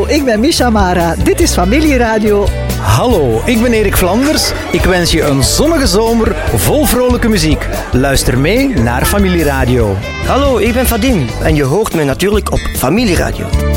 ik ben Misha Mara. Dit is Familieradio. Hallo, ik ben Erik Vlanders. Ik wens je een zonnige zomer vol vrolijke muziek. Luister mee naar Familieradio. Hallo, ik ben Vadim en je hoort mij natuurlijk op Familieradio.